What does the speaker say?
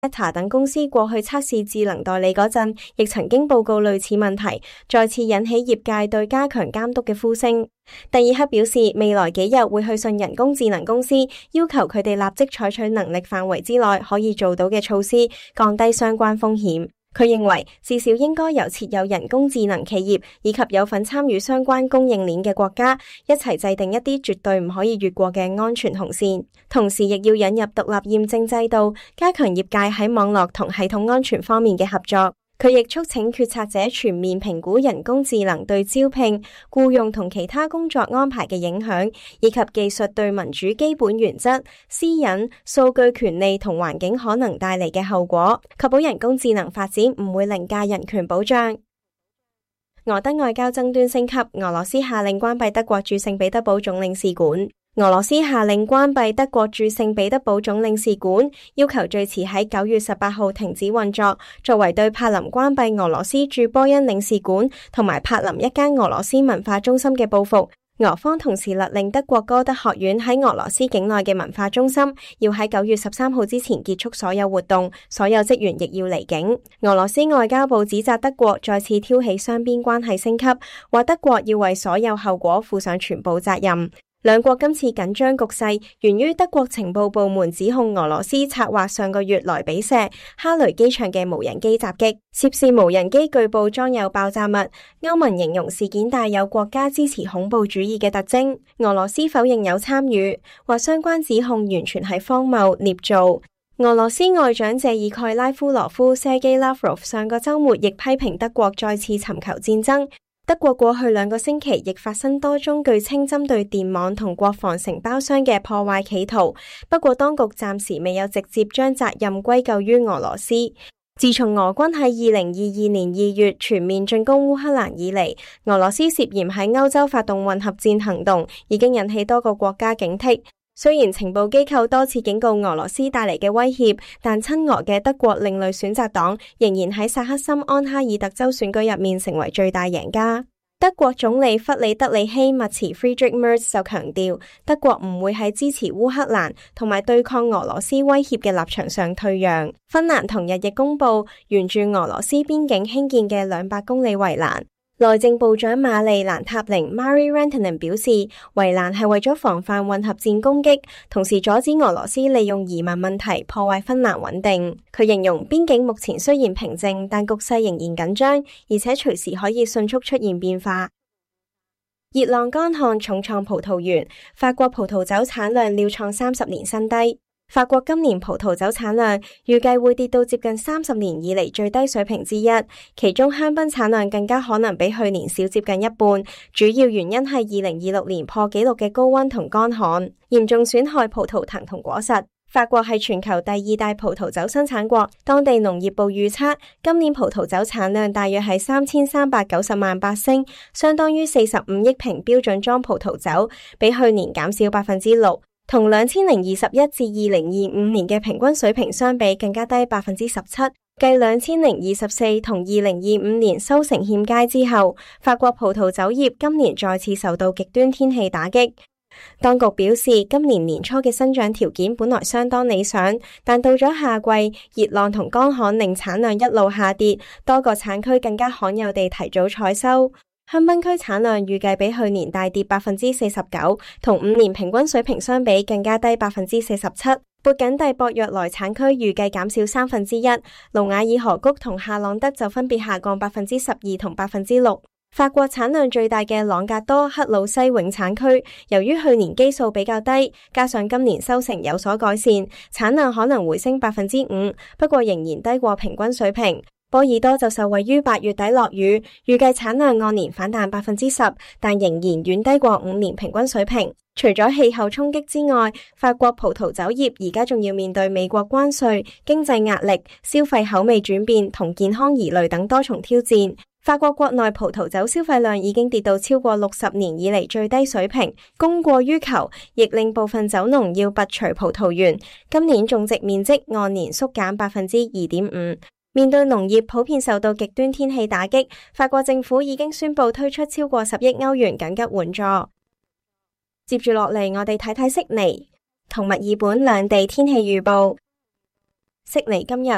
Meta 等公司過去測試智能代理嗰陣，亦曾經報告類似問題，再次引起業界對加強監督嘅呼聲。蒂爾克表示，未來幾日會去信人工智能公司，要求佢哋立即採取能力範圍之內可以做到嘅措施，降低相關風險。佢認為至少應該由設有人工智能企業以及有份參與相關供應鏈嘅國家一齊制定一啲絕對唔可以越過嘅安全紅線，同時亦要引入獨立驗證制度，加強業界喺網絡同系統安全方面嘅合作。佢亦促請決策者全面評估人工智能對招聘、僱用同其他工作安排嘅影響，以及技術對民主基本原則、私隱、數據權利同環境可能帶嚟嘅後果，確保人工智能發展唔會凌駕人權保障。俄德外交爭端升級，俄羅斯下令關閉德國駐聖彼得堡總領事館。俄羅斯下令關閉德國駐聖彼得堡總領事館，要求最遲喺9月18號停止運作，作為對柏林關閉俄羅斯駐波恩領事館同埋柏林一間俄羅斯文化中心嘅報復。俄方同時勒令德國歌德學院喺俄羅斯境內嘅文化中心要喺9月13號之前結束所有活動，所有職員亦要離境。俄羅斯外交部指責德國再次挑起雙邊關係升級，話德國要為所有後果負上全部責任。兩國今次緊張局勢源於德國情報部門指控俄羅斯策劃上個月來比錫哈雷機場嘅無人機襲擊，涉事無人機據報裝有爆炸物。歐盟形容事件帶有國家支持恐怖主義嘅特徵。俄羅斯否認有參與，話相關指控完全係荒謬捏造。俄羅斯外長謝爾蓋拉夫羅夫 Sergei Lavrov 上個週末亦批評德國再次尋求戰爭。德國過去2個星期亦發生多宗據稱針對電網同國防承包商嘅破壞企圖，不過當局暫時未有直接將責任歸咎於俄羅斯。自從俄軍喺2022年2月全面進攻烏克蘭以嚟，俄羅斯涉嫌喺歐洲發動混合戰行動，已經引起多個國家警惕。雖然情報機構多次警告俄羅斯帶嚟嘅威脅，但親俄嘅德國另類選擇黨仍然喺薩克森安哈爾特州選舉入面成為最大贏家。德國總理弗里德里希默茨 Friedrich Merz 就強調，德國唔會喺支持烏克蘭同埋對抗俄羅斯威脅嘅立場上退讓。芬蘭同日亦公布沿住俄羅斯邊境興建嘅200公里圍欄。內政部長瑪麗蘭塔寧 Mari Rantanen 表示，圍欄係為咗防範混合戰攻擊，同時阻止俄羅斯利用移民問題破壞芬蘭穩定。佢形容邊境目前雖然平靜，但局勢仍然緊張，而且隨時可以迅速出現變化。熱浪乾旱重創葡萄園，法國葡萄酒產量料創30年新低。法國今年葡萄酒產量預計會跌到接近30年以嚟最低水平之一，其中香檳產量更加可能比去年少接近一半，主要原因係2026年破紀錄嘅高溫同乾旱，嚴重損害葡萄藤同果實。法國係全球第2大葡萄酒生產國，當地農業部預測今年葡萄酒產量大約係3390萬巴升，相當於45億瓶標準裝葡萄酒，比去年減少6%。同2021至2025年嘅平均水平相比，更加低17%。繼2024同2025年收成欠佳之後，法國葡萄酒業今年再次受到極端天氣打擊。當局表示，今年年初嘅生長條件本來相當理想，但到咗夏季，熱浪同乾旱令產量一路下跌，多個產區更加罕有地提早採收。香檳區產量預計比去年大跌49%，同5年平均水平相比更加低47%。勃艮第博若萊產區預計減少1/3，盧瓦爾河谷同夏朗德就分別下降12%同6%。法國產量最大嘅朗格多克魯西永產區，由於去年基數比較低，加上今年收成有所改善，產量可能回升5%，不過仍然低過平均水平。波爾多就受惠於8月底落雨，預計產量按年反彈10%，但仍然遠低過5年平均水平。除咗氣候衝擊之外，法國葡萄酒業而家仲要面對美國關稅、經濟壓力、消費口味轉變同健康疑慮等多重挑戰。法國國內葡萄酒消費量已經跌到超過60年以嚟最低水平，供過於求，亦令部分酒農要拔除葡萄園。今年種植面積按年縮減2.5%。面對農業普遍受到極端天氣打擊，法國政府已經宣布推出超過10億歐元緊急援助。接住落嚟，我哋睇睇悉尼同墨爾本兩地天氣預報。悉尼今日